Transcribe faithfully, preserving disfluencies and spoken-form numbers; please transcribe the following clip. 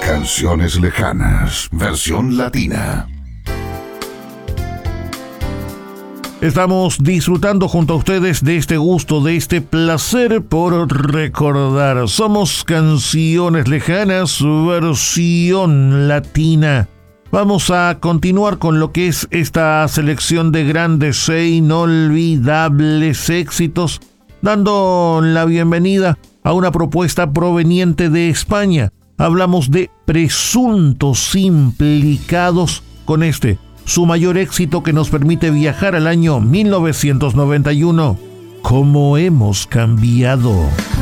Canciones lejanas, versión latina. Estamos disfrutando junto a ustedes de este gusto, de este placer por recordar. Somos Canciones Lejanas, versión latina. Vamos a continuar con lo que es esta selección de grandes e inolvidables éxitos, dando la bienvenida a una propuesta proveniente de España. Hablamos de Presuntos Implicados con este, su mayor éxito que nos permite viajar al año mil novecientos noventa y uno. ¿Cómo hemos cambiado?